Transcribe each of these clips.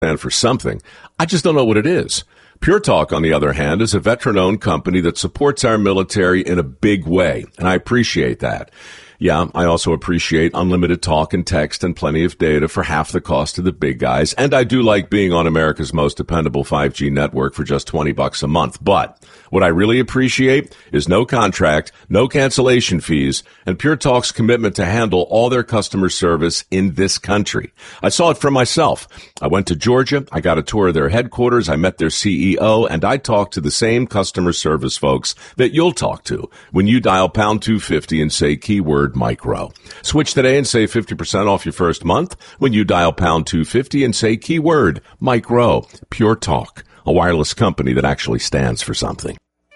stand for something. I just don't know what it is. Pure Talk, on the other hand, is a veteran-owned company that supports our military in a big way, and I appreciate that. Yeah, I also appreciate unlimited talk and text and plenty of data for half the cost of the big guys. And I do like being on America's most dependable 5G network for just $20 a month. But what I really appreciate is no contract, no cancellation fees, and Pure Talk's commitment to handle all their customer service in this country. I saw it for myself. I went to Georgia. I got a tour of their headquarters. I met their CEO, and I talked to the same customer service folks that you'll talk to when you dial pound 250 and say keyword micro. Switch today and save 50% off your first month when you dial pound 250 and say keyword micro. Pure Talk, a wireless company that actually stands for something.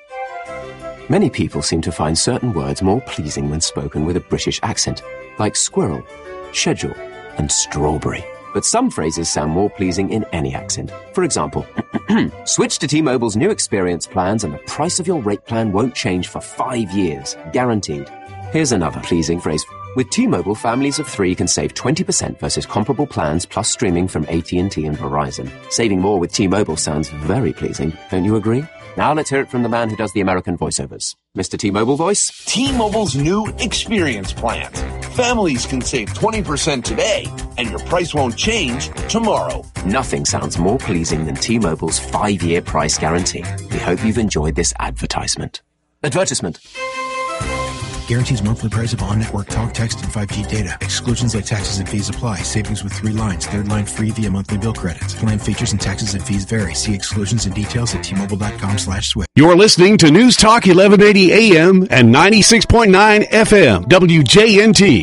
Many people seem to find certain words more pleasing when spoken with a British accent, like squirrel, schedule, and strawberry. But some phrases sound more pleasing in any accent. For example, switch to T-Mobile's new experience plans and the price of your rate plan won't change for 5 years, guaranteed. Here's another pleasing phrase. With T-Mobile, families of 3 can save 20% versus comparable plans plus streaming from AT&T and Verizon. Saving more with T-Mobile sounds very pleasing, don't you agree? Now let's hear it from the man who does the American voiceovers. Mr. T-Mobile voice. T-Mobile's new experience plans. Families can save 20% today, and your price won't change tomorrow. Nothing sounds more pleasing than T-Mobile's 5-year price guarantee. We hope you've enjoyed this advertisement. Advertisement. Guarantees monthly price of on-network talk, text, and 5G data. Exclusions like taxes and fees apply. Savings with 3 lines. Third line free via monthly bill credits. Plan features and taxes and fees vary. See exclusions and details at T-Mobile.com/switch. You're listening to News Talk 1180 AM and 96.9 FM. WJNT.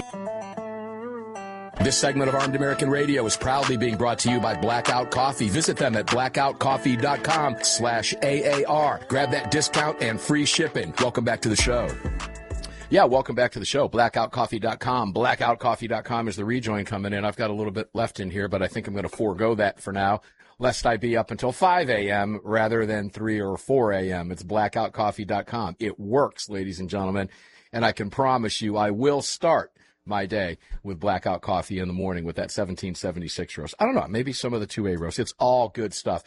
This segment of Armed American Radio is proudly being brought to you by Blackout Coffee. Visit them at blackoutcoffee.com/AAR. Grab that discount and free shipping. Welcome back to the show. Yeah, welcome back to the show. Blackoutcoffee.com. Blackoutcoffee.com is the rejoin coming in. I've got a little bit left in here, but I think I'm going to forego that for now, lest I be up until 5 a.m. rather than 3 or 4 a.m. It's blackoutcoffee.com. It works, ladies and gentlemen, and I can promise you I will start my day with Blackout Coffee in the morning with that 1776 roast. I don't know, maybe some of the 2A roast. It's all good stuff.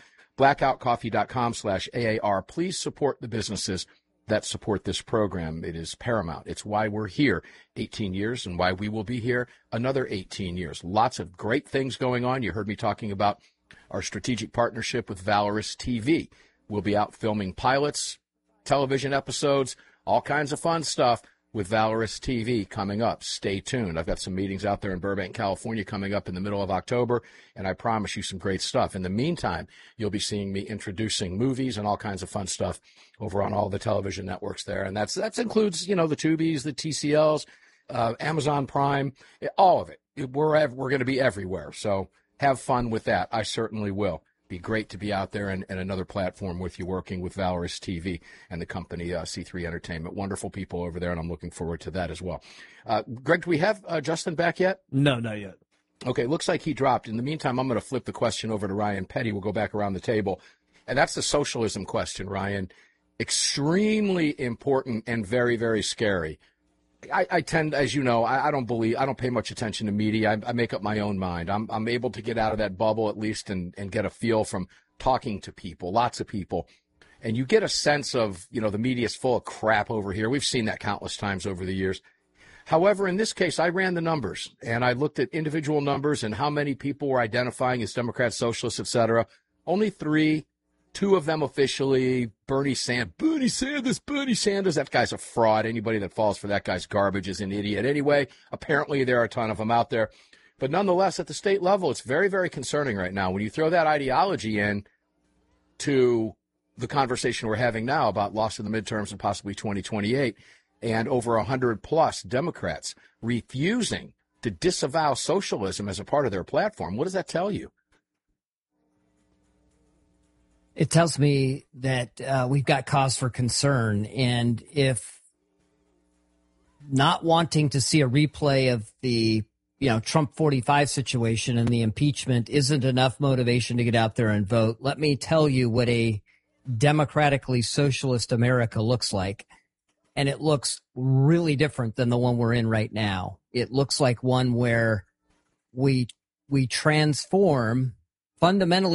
Blackoutcoffee.com/AAR. Please support the businesses that support this program. It is paramount. It's why we're here 18 years and why we will be here another 18 years. Lots of great things going on. You heard me talking about our strategic partnership with Valorous TV. We'll be out filming pilots, television episodes, all kinds of fun stuff with Valorous TV coming up. Stay tuned. I've got some meetings out there in Burbank, California coming up in the middle of October, and I promise you some great stuff. In the meantime, you'll be seeing me introducing movies and all kinds of fun stuff over on all the television networks there. And that includes, you know, the Tubies, the TCLs, Amazon Prime, all of it. We're going to be everywhere. So have fun with that. I certainly will. Be great to be out there and another platform with you, working with Valorous TV and the company C3 Entertainment. Wonderful people over there, and I'm looking forward to that as well. Greg, do we have Justin back yet? No, not yet. Okay, looks like he dropped. In the meantime, I'm going to flip the question over to Ryan Petty. We'll go back around the table. And that's the socialism question, Ryan. Extremely important and very, very scary. I tend, as you know, I don't pay much attention to media. I make up my own mind. I'm able to get out of that bubble at least and get a feel from talking to people, lots of people. And you get a sense of, you know, the media's full of crap over here. We've seen that countless times over the years. However, in this case, I ran the numbers and I looked at individual numbers and how many people were identifying as Democrats, socialists, etc. Only 3. 2 of them officially, Bernie Sanders, that guy's a fraud. Anybody that falls for that guy's garbage is an idiot anyway. Apparently there are a ton of them out there. But nonetheless, at the state level, it's very, very concerning right now. When you throw that ideology in to the conversation we're having now about loss in the midterms and possibly 2028, and over 100-plus Democrats refusing to disavow socialism as a part of their platform, what does that tell you? It tells me that we've got cause for concern. And if not wanting to see a replay of the, Trump 45 situation and the impeachment isn't enough motivation to get out there and vote, let me tell you what a democratically socialist America looks like. And it looks really different than the one we're in right now. It looks like one where we transform fundamentally